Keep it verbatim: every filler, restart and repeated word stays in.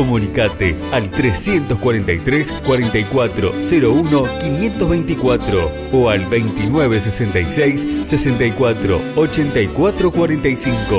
Comunicate al trescientos cuarenta y tres, cuarenta y cuatro, cero uno, quinientos veinticuatro o al veintinueve sesenta y seis, sesenta y cuatro, ochenta y cuatro cuarenta y cinco.